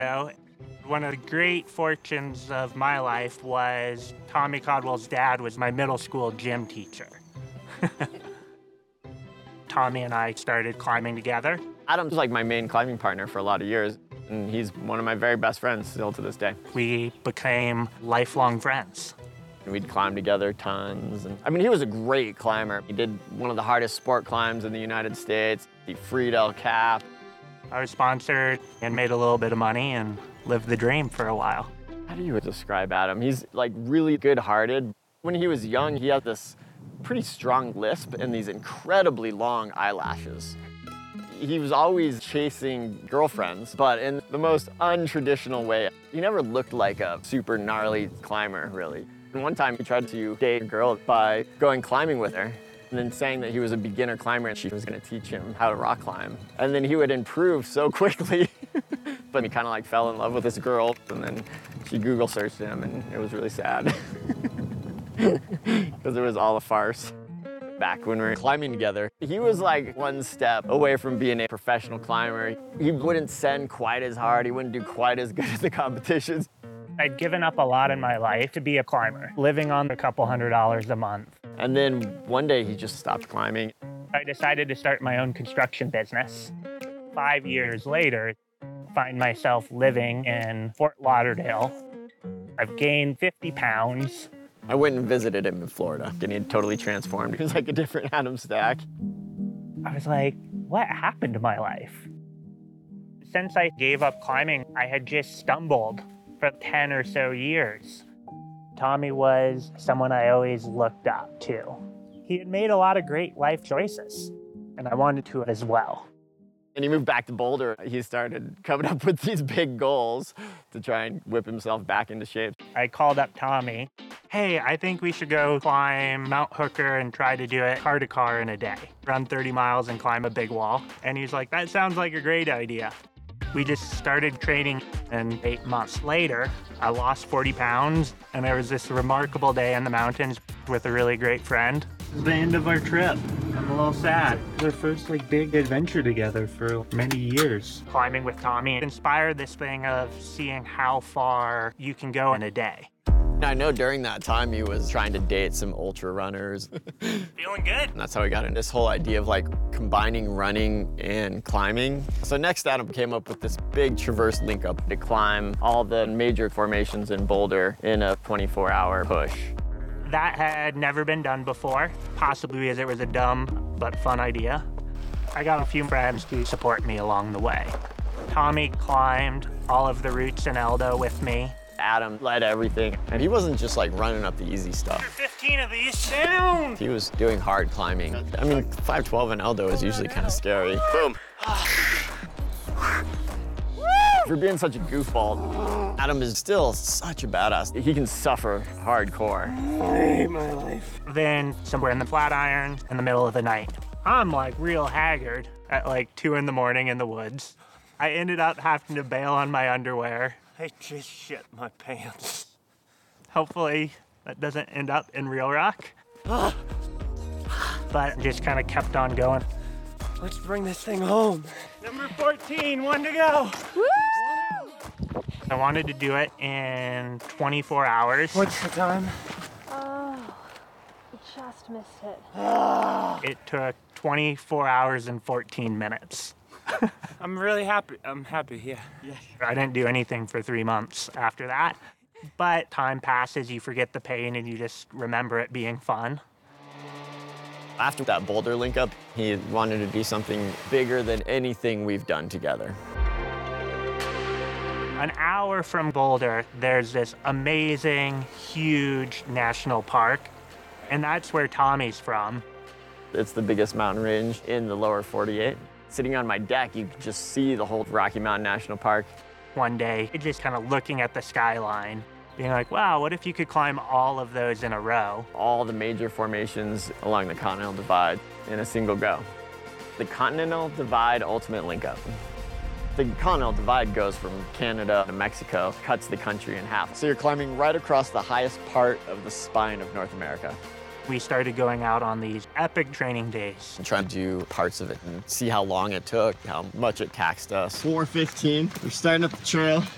So, one of the great fortunes of my life was Tommy Caldwell's dad was my middle school gym teacher. Tommy and I started climbing together. Adam's like my main climbing partner for a lot of years, and he's one of my very best friends still to this day. We became lifelong friends. We'd climb together tons. And, I mean, he was a great climber. He did one of the hardest sport climbs in the United States. He freed El Cap. I was sponsored and made a little bit of money and lived the dream for a while. How do you describe Adam? He's like really good-hearted. When he was young, he had this pretty strong lisp and these incredibly long eyelashes. He was always chasing girlfriends, but in the most untraditional way. He never looked like a super gnarly climber, really. And one time he tried to date a girl by going climbing with her and then saying that he was a beginner climber and she was gonna teach him how to rock climb. And then he would improve so quickly. But he kind of like fell in love with this girl and then she Google searched him and it was really sad. Because it was all a farce. Back when we were climbing together, he was like one step away from being a professional climber. He wouldn't send quite as hard, he wouldn't do quite as good at the competitions. I'd given up a lot in my life to be a climber, living on a couple $100s a month. And then one day he just stopped climbing. I decided to start my own construction business. 5 years later, find myself living in Fort Lauderdale. I've gained 50 pounds. I went and visited him in Florida, and he had totally transformed. He was like a different Adam Stack. I was like, what happened to my life? Since I gave up climbing, I had just stumbled for 10 or so years. Tommy was someone I always looked up to. He had made a lot of great life choices, and I wanted to as well. And he moved back to Boulder. He started coming up with these big goals to try and whip himself back into shape. I called up Tommy. Hey, I think we should go climb Mount Hooker and try to do it car to car in a day. Run 30 miles and climb a big wall. And he's like, that sounds like a great idea. We just started training, and 8 months later, I lost 40 pounds, and there was this remarkable day in the mountains with a really great friend. This is the end of our trip. I'm a little sad. Our first big adventure together for many years. Climbing with Tommy inspired this thing of seeing how far you can go in a day. I know during that time he was trying to date some ultra runners. Feeling good. And that's how we got into this whole idea of combining running and climbing. So next Adam came up with this big traverse link up to climb all the major formations in Boulder in a 24-hour push. That had never been done before, possibly because it was a dumb but fun idea. I got a few friends to support me along the way. Tommy climbed all of the routes in Eldo with me. Adam led everything, and he wasn't just running up the easy stuff. 15 of these down! He was doing hard climbing. I mean, 512 in Eldo is usually kind of scary. Boom. For being such a goofball, Adam is still such a badass. He can suffer hardcore. I hate my life. Then somewhere in the Flatirons in the middle of the night, I'm real haggard at 2 in the morning in the woods. I ended up having to bail on my underwear. I just shit my pants. Hopefully that doesn't end up in Real Rock. But just kind of kept on going. Let's bring this thing home. Number 14, 1 to go. Woo! I wanted to do it in 24 hours. What's the time? Oh, you just missed it. It took 24 hours and 14 minutes. I'm really happy. I'm happy, yeah. I didn't do anything for 3 months after that. But time passes, you forget the pain, and you just remember it being fun. After that Boulder link up, he wanted to do something bigger than anything we've done together. An hour from Boulder, there's this amazing, huge national park, and that's where Tommy's from. It's the biggest mountain range in the lower 48. Sitting on my deck, you can just see the whole Rocky Mountain National Park. One day, just kind of looking at the skyline, being like, wow, what if you could climb all of those in a row? All the major formations along the Continental Divide in a single go. The Continental Divide Ultimate Link Up. The Continental Divide goes from Canada to Mexico, cuts the country in half. So you're climbing right across the highest part of the spine of North America. We started going out on these epic training days. And trying to do parts of it and see how long it took, how much it taxed us. 4:15, we're starting up the trail.